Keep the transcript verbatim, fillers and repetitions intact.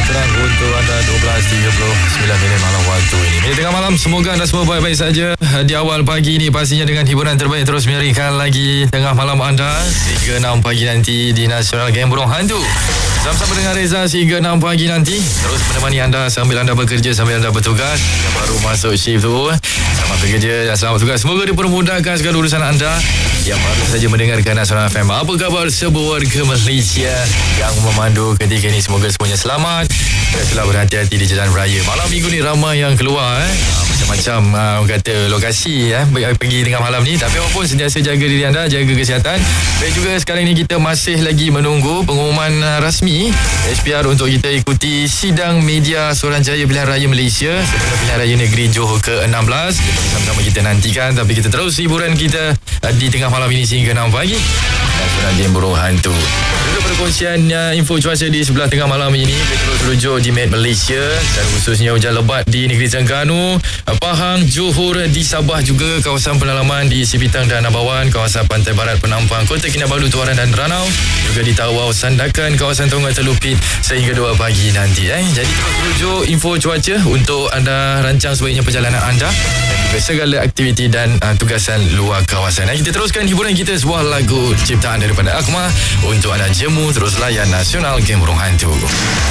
terang untuk anda dua belas tiga puluh sembilan minit malam waktu ini. Di tengah malam, semoga anda semua baik-baik saja. Di awal pagi ini pastinya dengan hiburan terbaik terus menyerikan lagi tengah malam anda hingga enam pagi nanti di Nasional Game Burung Hantu. Sama-sama dengan Reza sehingga enam pagi nanti, terus menemani anda sambil anda bekerja, sambil anda bertugas. Yang baru masuk shift tu, selamat bekerja dan selamat bertugas. Semoga dipermudahkan segala urusan anda yang baru saja mendengarkan Nasional F M. Apa khabar sebuah Malaysia yang memandu ketika ini? Semoga semuanya selamat dan selalu berhati-hati di jalan raya. Malam minggu ni ramai yang keluar eh. Macam-macam uh, kata lokasi eh, pergi tengah malam ni. Tapi apapun, sentiasa jaga diri anda, jaga kesihatan. Dan juga sekarang ni kita masih lagi menunggu pengumuman uh, rasmi H P R untuk kita ikuti sidang media Suruhanjaya Pilihan Raya Malaysia sempena Pilihan Raya Negeri Johor ke enam belas. Sama-sama kita nantikan. Tapi kita terus hiburan kita uh, di tengah malam ini sehingga enam pagi. Nasional Game Burung Hantu. Juga perkongsian uh, info cuaca di sebelah tengah malam ini, terus rujuk di Met Malaysia dan khususnya hujan lebat di Negeri Terengganu, Pahang, Johor, di Sabah, juga kawasan penalaman di Sipitang dan Nabawan, kawasan pantai barat Penampang, Kota Kinabalu, Tuaran dan Ranau, juga di Tawau, Sandakan, kawasan Tonga, Telupit sehingga dua pagi nanti. Eh. Jadi terus rujuk info cuaca untuk anda rancang sebaiknya perjalanan anda dan juga segala aktiviti dan uh, tugasan luar kawasan. Eh. Kita teruskan hiburan kita, sebuah lagu ciptaan daripada Akmal untuk anda jemu terus layan Nasional Game Burung Hantu.